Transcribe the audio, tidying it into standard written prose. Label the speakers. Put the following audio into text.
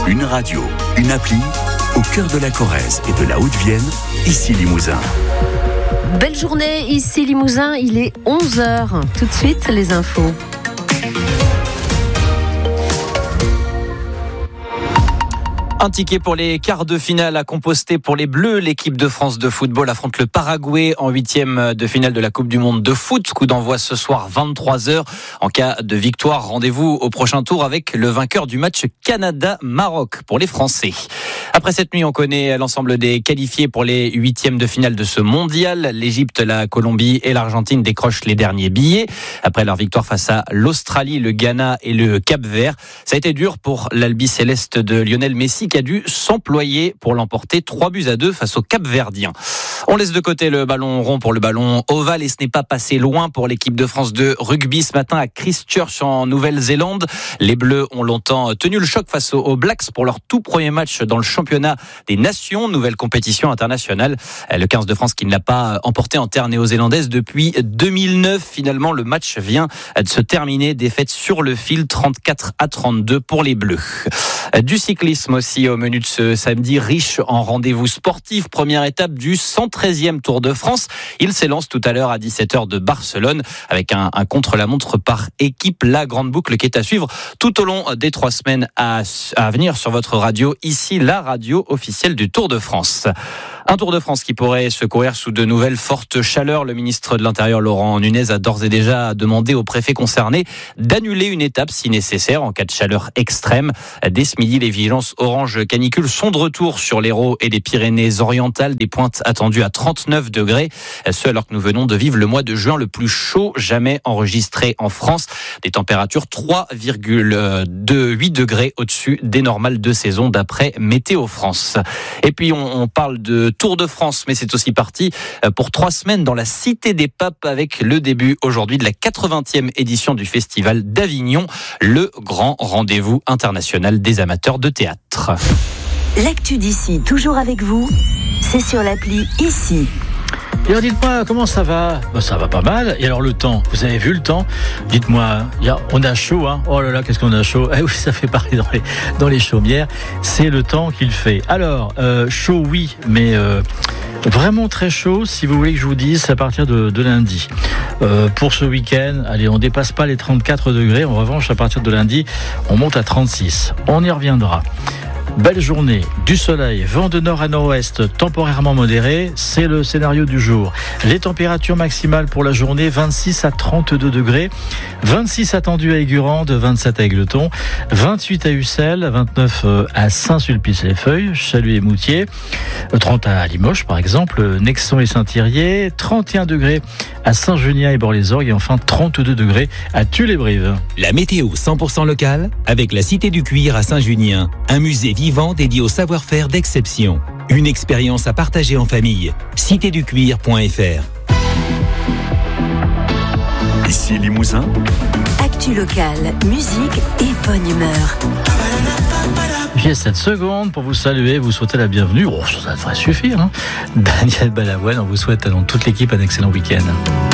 Speaker 1: Une radio, une appli, au cœur de la Corrèze et de la Haute-Vienne, ici Limousin.
Speaker 2: Belle journée, ici Limousin, il est 11h. Tout de suite, les infos.
Speaker 3: Un ticket pour les quarts de finale à composter pour les Bleus. L'équipe de France de football affronte le Paraguay en 8e de finale de la Coupe du Monde de foot. Coup d'envoi ce soir 23h. En cas de victoire, rendez-vous au prochain tour avec le vainqueur du match Canada-Maroc pour les Français. Après cette nuit, on connaît l'ensemble des qualifiés pour les 8e de finale de ce mondial. L'Égypte, la Colombie et l'Argentine décrochent les derniers billets. Après leur victoire face à l'Australie, le Ghana et le Cap-Vert. Ça a été dur pour l'Albi Céleste de Lionel Messi qui a dû s'employer pour l'emporter 3-2 face aux Cap-Verdiens. On laisse de côté le ballon rond pour le ballon ovale et ce n'est pas passé loin pour l'équipe de France de rugby ce matin à Christchurch en Nouvelle-Zélande. Les Bleus ont longtemps tenu le choc face aux Blacks pour leur tout premier match dans le championnat des nations, nouvelle compétition internationale. Le 15 de France qui ne l'a pas emporté en terre néo-zélandaise depuis 2009. Finalement, le match vient de se terminer. Défaite sur le fil 34-32 pour les Bleus. Du cyclisme aussi au menu de ce samedi, riche en rendez-vous sportifs. Première étape du 113e Tour de France. Il s'élance tout à l'heure à 17h de Barcelone avec un contre-la-montre par équipe. La grande boucle qui est à suivre tout au long des 3 semaines à venir sur votre radio. Ici, la radio officielle du Tour de France. Un Tour de France qui pourrait se courir sous de nouvelles fortes chaleurs. Le ministre de l'Intérieur, Laurent Nunez, a d'ores et déjà demandé aux préfets concernés d'annuler une étape si nécessaire en cas de chaleur extrême. Dès ce midi, les vigilances orange canicule sont de retour sur l'Hérault et les Pyrénées-Orientales. Des pointes attendues à 39 degrés. Ce alors que nous venons de vivre le mois de juin le plus chaud jamais enregistré en France. Des températures 3,8 degrés au-dessus des normales de saison d'après Météo France. Et puis on parle de Tour de France, mais c'est aussi parti pour 3 semaines dans la Cité des Papes avec le début aujourd'hui de la 80e édition du Festival d'Avignon, le grand rendez-vous international des amateurs de théâtre.
Speaker 4: L'actu d'ici, toujours avec vous, c'est sur l'appli Ici.
Speaker 5: Et alors dites-moi, comment ça va ? Ça va pas mal. Et alors le temps, vous avez vu le temps ? Dites-moi, on a chaud, hein ? Oh là là, qu'est-ce qu'on a chaud ? Eh oui, ça fait pareil dans les chaumières. C'est le temps qu'il fait. Alors, chaud oui, mais vraiment très chaud, si vous voulez que je vous dise, c'est à partir de lundi. Pour ce week-end, allez, on dépasse pas les 34 degrés. En revanche, à partir de lundi, on monte à 36. On y reviendra. Belle journée, du soleil, vent de nord à nord-ouest, temporairement modéré, c'est le scénario du jour. Les températures maximales pour la journée, 26 à 32 degrés, 26 attendus à Aigurande, 27 à Égletons, 28 à Ussel, 29 à Saint-Sulpice-les-Feuilles, Chalut et Moutier, 30 à Limoges par exemple, Nexon et Saint-Thirier, 31 degrés à Saint-Junien et Bord-les-Orgues et enfin 32 degrés à Tulle-et-Brive.
Speaker 6: La météo 100% locale avec la Cité du Cuir à Saint-Junien, un musée vivant dédié au savoir-faire d'exception. Une expérience à partager en famille. citéducuir.fr.
Speaker 1: Ici Limousin.
Speaker 4: Actu locale, musique et bonne humeur.
Speaker 5: J'ai 7 secondes pour vous saluer, vous souhaiter la bienvenue. Ça devrait suffire, hein. Daniel Balavoine, on vous souhaite à toute l'équipe un excellent week-end.